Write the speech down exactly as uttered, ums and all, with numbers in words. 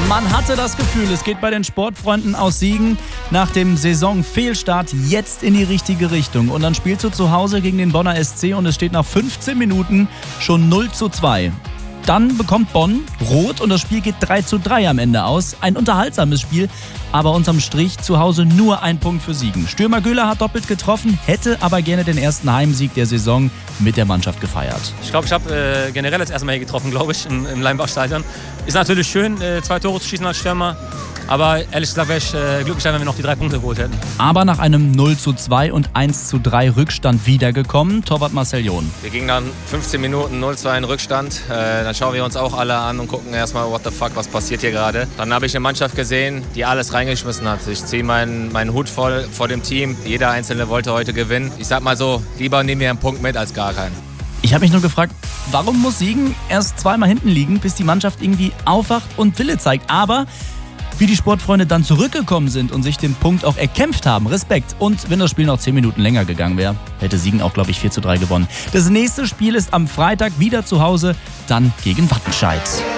Man hatte das Gefühl, es geht bei den Sportfreunden aus Siegen nach dem Saisonfehlstart jetzt in die richtige Richtung. Und dann spielst du zu Hause gegen den Bonner S C und es steht nach fünfzehn Minuten schon null zu zwei. Dann bekommt Bonn rot und das Spiel geht drei zu drei am Ende aus. Ein unterhaltsames Spiel, aber unterm Strich zu Hause nur ein Punkt für Siegen. Stürmer Güler hat doppelt getroffen, hätte aber gerne den ersten Heimsieg der Saison mit der Mannschaft gefeiert. Ich glaube, ich habe äh, generell das erste Mal hier getroffen, glaube ich, im, im Leimbach-Stadion. Ist natürlich schön, äh, zwei Tore zu schießen als Stürmer. Aber ehrlich gesagt wäre ich äh, glücklich, wenn wir noch die drei Punkte geholt hätten. Aber nach einem null zu zwei und eins zu drei Rückstand wiedergekommen, Torwart Marcel John. Wir gingen dann fünfzehn Minuten null zu zwei in Rückstand. Äh, dann schauen wir uns auch alle an und gucken erstmal, what the fuck, was passiert hier gerade. Dann habe ich eine Mannschaft gesehen, die alles reingeschmissen hat. Ich ziehe meinen, meinen Hut voll vor dem Team. Jeder Einzelne wollte heute gewinnen. Ich sag mal so, lieber nehmen wir einen Punkt mit als gar keinen. Ich habe mich nur gefragt, warum muss Siegen erst zweimal hinten liegen, bis die Mannschaft irgendwie aufwacht und Wille zeigt. Aber wie die Sportfreunde dann zurückgekommen sind und sich den Punkt auch erkämpft haben, Respekt. Und wenn das Spiel noch zehn Minuten länger gegangen wäre, hätte Siegen auch, glaube ich, vier zu drei gewonnen. Das nächste Spiel ist am Freitag wieder zu Hause, dann gegen Wattenscheid.